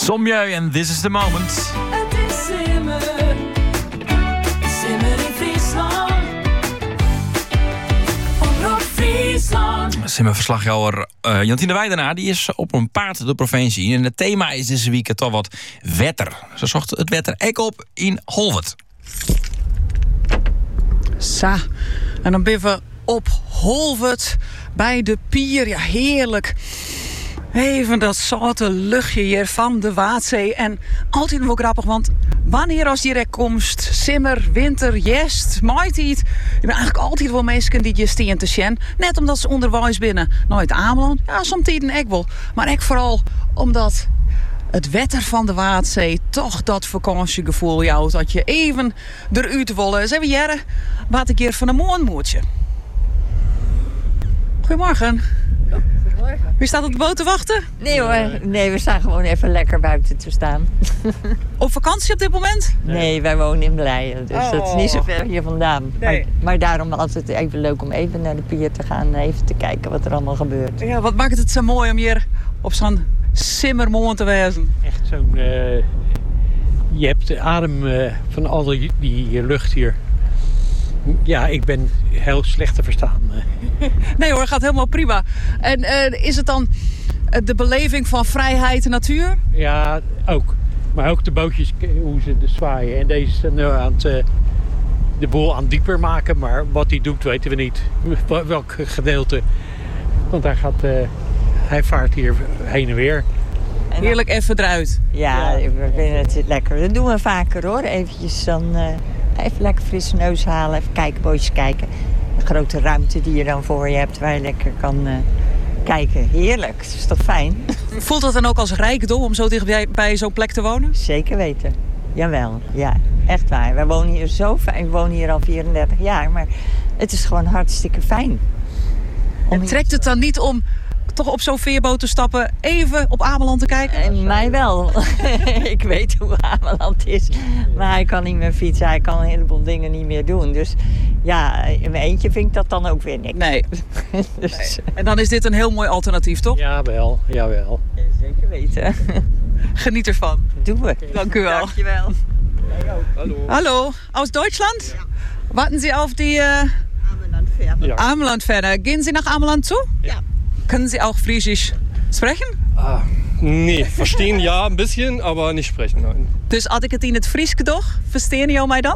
Somjeu en This is the Moment. Het is Simmer. Simmer in Friesland. Omroep Friesland. Simmer-verslaggever Jantine Weidenaar die is op een paard door de provincie. En het thema is deze week toch wat wetter. Ze zocht het wetter ook op in Holwert. Sa, en dan ben we op Holwert bij de pier. Ja, heerlijk. Even dat zoute luchtje hier van de Waatzee. En altijd wel grappig, want wanneer als die komst, simmer, winter, jest, maitijd. Je bent eigenlijk altijd wel mensen die je steen te zien. Net omdat ze onderwijs binnen. Nooit Ameland, ja, soms tijden ik wel. Maar ik vooral omdat het wetter van de Waatzee toch dat vakantiegevoel jouwt. Dat je even eruit willen. Zeg jaren, wat ik hier van een moonmoertje. Goedemorgen. Goedemorgen. Wie staat op de boot te wachten? Nee hoor, nee, we staan gewoon even lekker buiten te staan. Op vakantie op dit moment? Nee, wij wonen in Blijen, dus dat is niet zo ver hier vandaan. Nee. Maar daarom altijd even leuk om even naar de pier te gaan, even te kijken wat er allemaal gebeurt. Ja, wat maakt het zo mooi om hier op zo'n simmermoon te wezen? Echt zo'n... je hebt de adem van al die lucht hier. Ja, ik ben heel slecht te verstaan. Nee hoor, gaat helemaal prima. En is het dan de beleving van vrijheid en natuur? Ja, ook. Maar ook de bootjes, hoe ze zwaaien. En deze is nu aan het de boel aan dieper maken. Maar wat hij doet, weten we niet. Welk gedeelte. Want hij vaart hier heen en weer. Heerlijk even eruit. Ja, we vinden het lekker. Dat doen we vaker hoor. Eventjes dan even lekker frisse neus halen. Even kijken, bootjes kijken. De grote ruimte die je dan voor je hebt waar je lekker kan kijken. Heerlijk, dat is toch fijn? Voelt dat dan ook als rijkdom om zo dicht bij zo'n plek te wonen? Zeker weten. Jawel, ja. Echt waar. Wij wonen hier zo fijn. We wonen hier al 34 jaar. Maar het is gewoon hartstikke fijn. En trekt het dan niet om toch op zo'n veerboot te stappen, even op Ameland te kijken? Mij wel. Ik weet hoe Ameland is. Maar hij kan niet meer fietsen. Hij kan een heleboel dingen niet meer doen. Dus ja, in mijn eentje vind ik dat dan ook weer niks. Nee. Dus, Nee. En dan is dit een heel mooi alternatief, toch? Jawel, jawel. zeker weten. Geniet ervan. Doen we. Dank u wel. Dankjewel. Hallo. Hallo, aus Deutschland? Ja. Warten Sie auf die Amelandfähre. Ja. Amelandfähre. Gehen Sie nach Ameland zu? Ja. Können Sie auch Friesisch sprechen? Nee, verstehen ja ein bisschen, aber nicht sprechen, nein. Dus als ik het in het Fries doch, verstehen jou mij dan?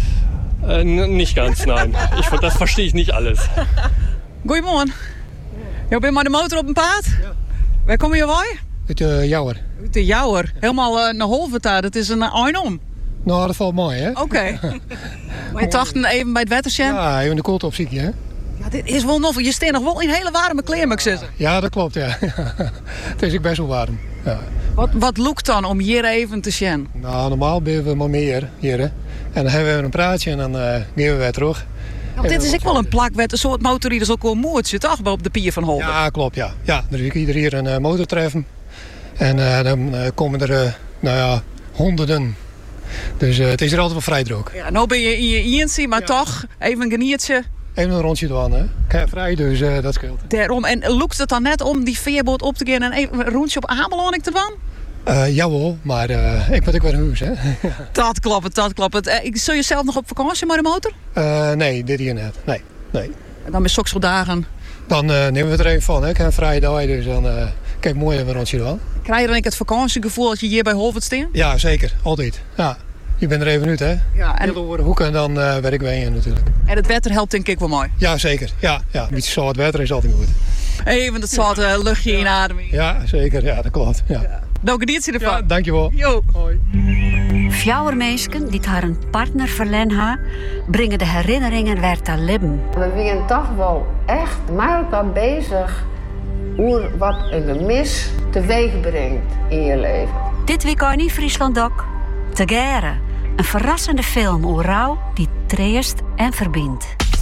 Nicht ganz, nein. Das verstehe ich nicht alles. Goedemorgen. Je bent maar de motor op een paard? Ja. Waar kom je bij? Uit Jouwer. Uit de Jouwer. Helemaal naar Holwert daar. Dat is een einom. Nou, dat valt mooi, hè? Oké. Maar je dacht even bij het wetter. Ja, even de koelte op ziekje, hè? Ja, dit is wel nog. Je staat nog wel in hele warme kleren, moet ik zeggen. Ja, dat klopt, ja. Het is ook best wel warm. Ja. Wat lukt dan om hier even te zien? Nou, normaal ben we maar meer hier, hè? En dan hebben we een praatje en dan gaan we weer terug. Ja, dit is ook wel een plakwet, een soort motorrieders ook wel moertje, toch? Op de pier van Holwert. Ja, klopt, ja. Ja, dus ik ieder hier een motor treffen. En dan komen er, honderden. Dus het is er altijd wel vrij druk. Ja, nou ben je in je eentje, maar toch even een geniertje. Even een rondje doen, hè? Kijk, vrij, dus dat scheelt. Daarom. En lukt het dan net om die veerboot op te gaan en even een rondje op Ameland te doen? Jawel, maar ik moet ook weer een huis, hè? Dat klopt. Zul je zelf nog op vakantie met de motor? Nee, dit hier net. Nee. En dan met soksel dagen. Dan nemen we er even van, hè? Ik heb een vrije dag, dus dan kijk mooi even een rondje doen. Krijg je dan ook het vakantiegevoel dat je hier bij Holwert staat? Ja, zeker. Altijd. Ja. Je bent er even uit, hè? Ja, en Heel over de hoeken en dan werk ik je natuurlijk. het wetter helpt denk ik wel mooi. Ja, zeker. Ja. Een beetje zout wetter is altijd goed. Even dat zoute luchtje inademen. Ja, zeker. Ja, dat klopt. Ja. Nou, geniet je ervan. Ja, dankjewel. Jo. Hoi. Fjouwermeesken die haar een partner verlen brengen de herinneringen weer te leven. We zijn toch wel echt met elkaar bezig hoe wat een gemis teweeg brengt in je leven. Dit weekend in Friesland ook. Te Gere, een verrassende film over rouw die treest en verbindt.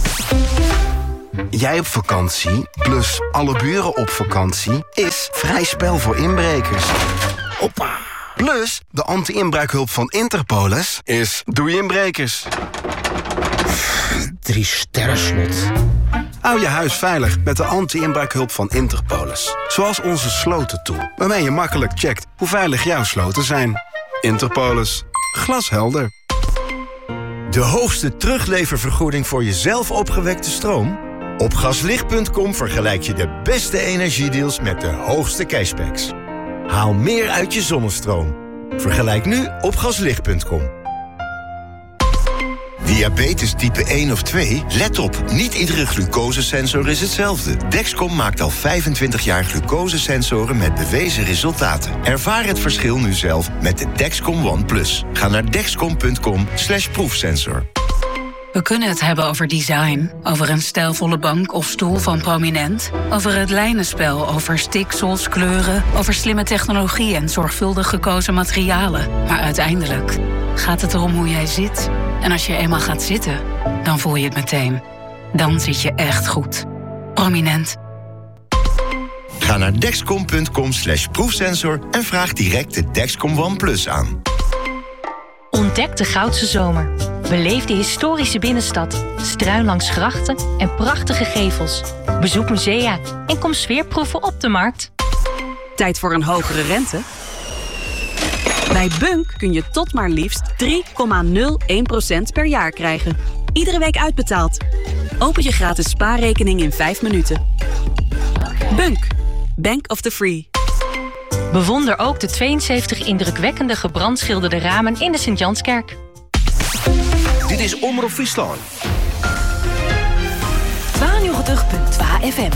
Jij op vakantie, plus alle buren op vakantie, is vrij spel voor inbrekers. Hoppa! Plus, de anti-inbraakhulp van Interpolis is doei inbrekers. 3 sterren slot. Hou je huis veilig met de anti-inbraakhulp van Interpolis. Zoals onze slotentool, waarmee je makkelijk checkt hoe veilig jouw sloten zijn. Interpolis. Glashelder. De hoogste terugleververgoeding voor je zelf opgewekte stroom? Op gaslicht.com vergelijk je de beste energiedeals met de hoogste cashbacks. Haal meer uit je zonnestroom. Vergelijk nu op gaslicht.com. Diabetes type 1 of 2? Let op, niet iedere glucosesensor is hetzelfde. Dexcom maakt al 25 jaar glucosesensoren met bewezen resultaten. Ervaar het verschil nu zelf met de Dexcom One Plus. Ga naar dexcom.com/proefsensor. We kunnen het hebben over design, over een stijlvolle bank of stoel van Prominent, over het lijnenspel, over stiksels, kleuren, over slimme technologie en zorgvuldig gekozen materialen. Maar uiteindelijk gaat het erom hoe jij zit. En als je eenmaal gaat zitten, dan voel je het meteen. Dan zit je echt goed. Prominent. Ga naar dexcom.com/proefsensor en vraag direct de Dexcom One Plus aan. Ontdek de Goudse Zomer. Beleef de historische binnenstad, struin langs grachten en prachtige gevels. Bezoek musea en kom sfeerproeven op de markt. Tijd voor een hogere rente? Bij Bunk kun je tot maar liefst 3,01% per jaar krijgen. Iedere week uitbetaald. Open je gratis spaarrekening in 5 minuten. Bunk. Bank of the Free. Bewonder ook de 72 indrukwekkende gebrandschilderde ramen in de Sint-Janskerk. Dit is Omroep Friesland. 92.2 FM.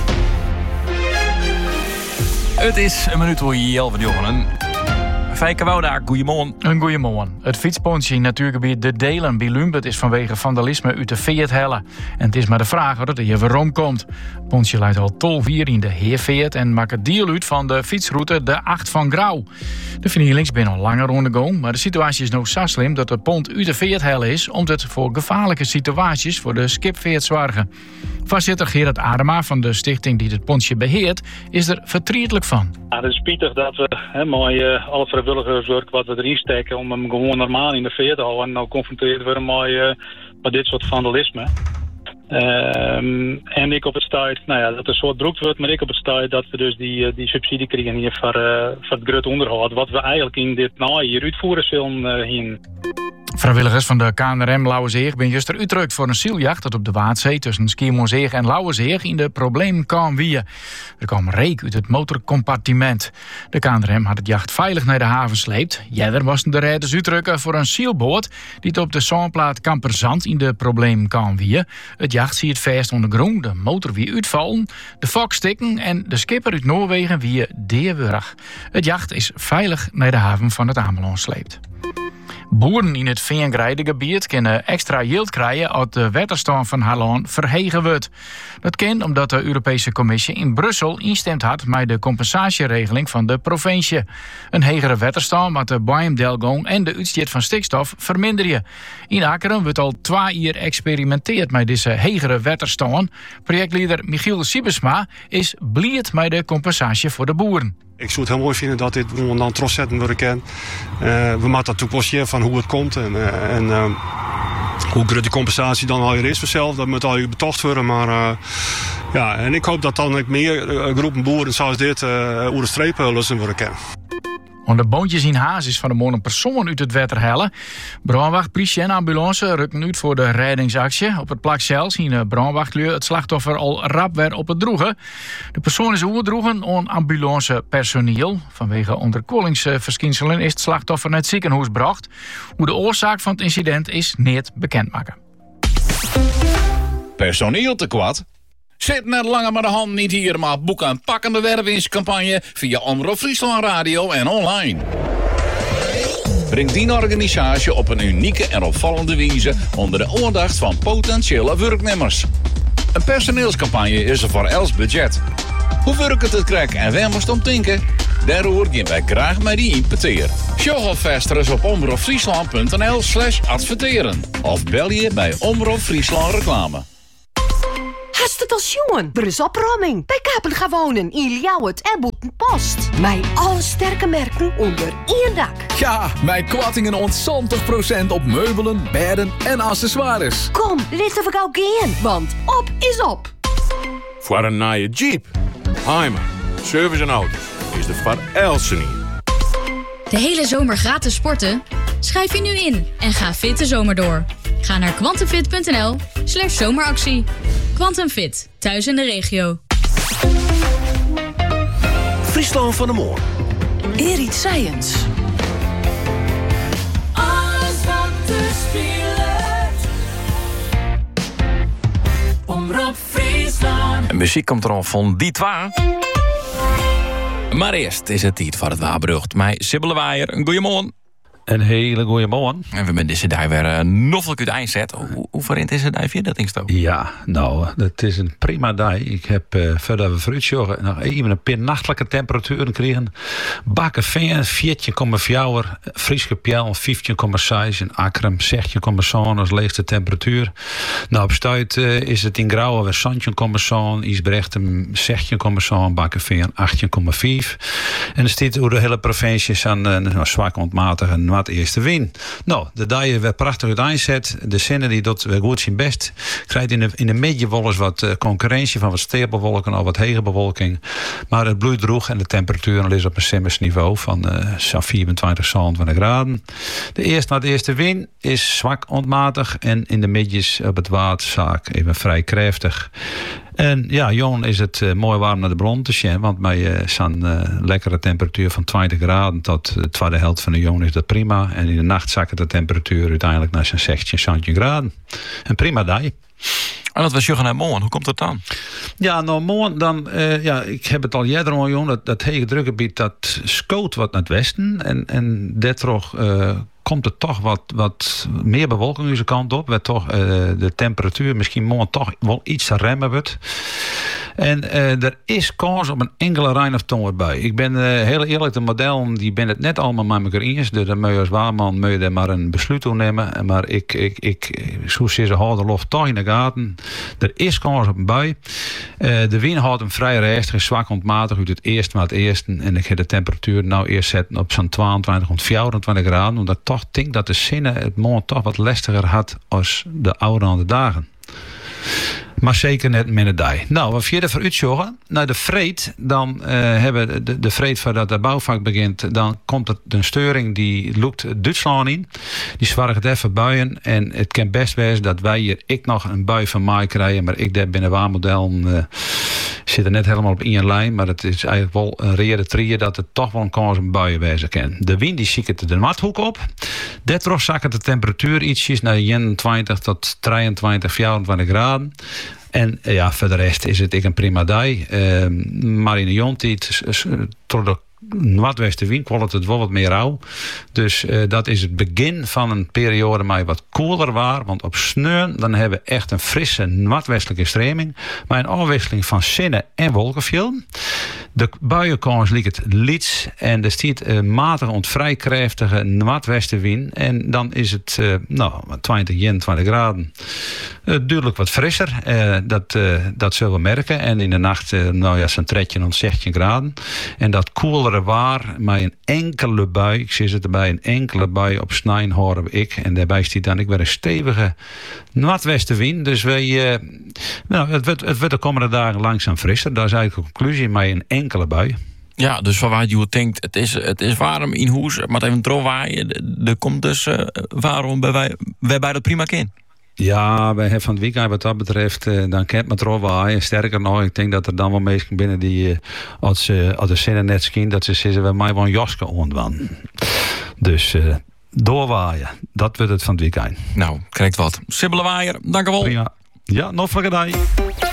Het is een minuut voor je Jelver jongen. Fijke Wouda, goeiemorgen. Een goeiemorgen. Het fietspontje in natuurgebied De Delen bij Lumbert is vanwege vandalisme uit de veert hellen. En het is maar de vraag wat het hier waarom komt. Het pontje leidt al tolvier in de Heerveert en maakt het deel uit van de fietsroute de 8 van Grauw. De vernielings zijn al langer ondergaan, maar de situatie is nog zo slim dat het pont uit de veert hellen is, omdat het voor gevaarlijke situaties voor de skipveert zorgen. Voorzitter Gerard Adema van de stichting die het pontje beheert, is er vertrietelijk van. Ja, het is spietig dat we mooi alle vrijwilligerswerk wat we erin steken om hem gewoon normaal in de veer te houden. En nou confronteerd worden met dit soort vandalisme. En ik op het stuit, dat er een soort broek wordt, maar ik op het stuit dat we dus die subsidie krijgen hier voor het groot onderhoud. Wat we eigenlijk in dit hier uitvoeren zullen heen. Vrijwilligers van de KNRM Lauwerzeeg ben juist uitgerukt voor een zieljacht dat op de Waadzee tussen Schiermonnikoog en Lauwerzeeg in de probleem kwam wie. Er kwam reek uit het motorcompartiment. De KNRM had het jacht veilig naar de haven sleept. Jeder moesten de rijders uitrukken voor een zielboot die het op de zandplaat Kamperzand in de probleem kwam wie. Het jacht zie het vast ondergrond, de motor wie uitvallen, de fok stikken en de skipper uit Noorwegen wie Deerwurg. Het jacht is veilig naar de haven van het Ameland sleept. Boeren in het veengrijdengebied kunnen extra yield krijgen als de waterstand van Harland verhegen wordt. Dat kan omdat de Europese Commissie in Brussel instemd had met de compensatieregeling van de provincie. Een hegere waterstand met de biomdelgong en de uitstoot van stikstof verminderen. In Akeren wordt al 2 jaar experimenteerd met deze hegere waterstand. Projectleider Michiel Siebersma is blij met de compensatie voor de boeren. Ik zou het heel mooi vinden dat dit dan trots zetten worden kan. We moeten natuurlijk wel zien van hoe het komt en hoe groot de compensatie dan al is vanzelf. Dat moet al betocht worden, maar en ik hoop dat dan ook meer groepen boeren zoals dit over de streep lossen worden kan. De boontjes in Haas is van de morgen een persoon uit het water hellen. Brandwacht, politie en ambulance rukken uit voor de reddingsactie. Op het plak zelfs zien de brandwachtlui het slachtoffer al rap weer op het droegen. De persoon is overgedroegen aan ambulancepersoneel. Vanwege onderkoelingsverschijnselen is het slachtoffer naar het ziekenhuis gebracht. Hoe de oorzaak van het incident is niet bekendmaken. Personeel tekort? Zit net langer met de hand niet hier, maar boek een pakkende wervingscampagne via Omroep Friesland Radio en online. Breng die organisatie op een unieke en opvallende wijze onder de aandacht van potentiële werknemers. Een personeelscampagne is er voor els budget. Hoe werkt het krek en waar moest om denken? Daarover gaan wij graag met die importeer. Show alvast op omroepfriesland.nl/adverteren. Of bel je bij Omroep Friesland Reclame. Hast het als jongen? Er is opruiming. Bij Kapel gaan wonen in Ljouwert en Boetenpost. Met alle sterke merken onder één dak. Ja, met kortingen ont 20% op meubelen, bedden en accessoires. Kom, laten we gauw gaan, want op is op. Voor een nieuwe Jeep. Heimer. Service en auto's. Is de Van Elsen hier. De hele zomer gratis sporten? Schrijf je nu in en ga fit de zomer door. Ga naar quantumfit.nl/zomeractie. Quantum Fit, thuis in de regio. Friesland van de Moor. Erit Science. Alles wat te spelen. Omroep Friesland. En muziek komt er al van die twa. Maar eerst is het tijd voor het Waarbrucht. Mij Sibylle Waaier, een goeiemorgen. Een hele goeie morgen. En we met deze dag weer nog uit eindzet. Hoe verrint is het dag voor dat dingstoot? Ja, nou, het is een prima dag. Ik heb voordat we vooruitjoggen nog even een paar nachtelijke temperaturen kregen. Bakken 4,4, Frieske Pjel 15,6 en Akrum 16,7 als leegste temperatuur. Nou, op Stuit is het in Grauwe weer 17,7, Isbrechten 16,7, Bakken 18,5. En er staat over de hele provincie aan zwak ontmatig en wat eerste win. Nou, de dag weer prachtig uiteenzet. De zinnen die dat weer goed zijn best. Krijgt in de midden wel eens wat concurrentie van wat steerbewolking of wat hegebewolking. Maar het bloeit droeg en de temperatuur is op een simmers niveau van 24, 27 graden. De eerste win is zwak ontmatig en in de midjes op het waterzaak even vrij krachtig. En ja, Jon is het mooi warm naar de bron te zien, want bij zo'n lekkere temperatuur van 20 graden tot de tweede helft van de Jon is dat prima. En in de nacht zakt de temperatuur uiteindelijk naar zo'n 16, 17 graden. Een prima dag. En dat was Jurgen en Moorn. Hoe komt dat dan? Ja, nou Moorn, dan, ik heb het al eerder al, Jon, dat hege drukgebied dat scoot wat naar het westen. En daardoor komt er toch wat meer bewolking deze kant op. Waar toch de temperatuur misschien morgen toch wel iets te remmen wordt. En er is kans op een enkele rein of ton bij. Ik ben heel eerlijk, de modellen die ben het net allemaal met elkaar eens. Dus dan moet je als waarman moet je er maar een besluit toe nemen. Maar zoals ze houden loft toch in de gaten. Er is kans op een bui. De wind houdt hem vrij rustig, zwak ontmatig uit het eerste maar het eerste. En ik ga de temperatuur nou eerst zetten op zo'n 22 tot 24 graden. Omdat ik toch denk dat de zinnen het morgen toch wat lastiger had als de oude dagen. Maar zeker net met de dag. Nou, wat verder voor uitzorgen. Naar de vreed, dan hebben de vreed voordat de bouwvak begint, dan komt het een steuring die loopt Duitsland in. Die zorgt even buien. En het kan best wezen dat wij hier nog een bui van mij krijgen. Maar ik daar binnen waarmodel zit er net helemaal op één lijn. Maar het is eigenlijk wel een rare trie dat het toch wel een kans op buien wezen kan. De wind die ziet de mathoek op. Daardoor zakt de temperatuur ietsjes naar 21 tot 23, 24 graden. En ja, voor de rest is het een prima dag. Maar in de jontijd, tot de noordwestenwind, wordt het wel wat meer rauw. Dus dat is het begin van een periode met wat koeler waar. Want op sneeuw dan hebben we echt een frisse noordwestelijke stroming. Maar een afwisseling van zinnen en wolkenvelden. De buienkans ligt het liets. En er staat matig ontvrij krachtige noordwestenwind. En dan is het 20, 21 graden. Duidelijk wat frisser. Dat zullen we merken. En in de nacht zo'n 13 tot 16 graden. En dat koelere waar, maar een enkele bui, ik zie het erbij, een enkele bui op snijn horen ik. En daarbij stiet dan ik weer een stevige noordwestenwind. Dus het wordt de komende dagen langzaam frisser. Dat is eigenlijk de conclusie, maar een enkele bui. Ja, dus van waar je denkt, het is warm in huis, maar even drooiwaaien. Er komt dus waarom wij dat prima in. Ja, wij hebben van het weekend wat dat betreft, dan kent het maar waaien. Sterker nog, ik denk dat er dan wel mensen binnen die, als de zinnen net zien, dat ze zeggen, we mij wel een jasje ontwan. Dus doorwaaien, dat wordt het van het weekend. Nou, krijgt wat. Sibylle Waaier, dank u wel. Prima. Ja, nog voor een dag.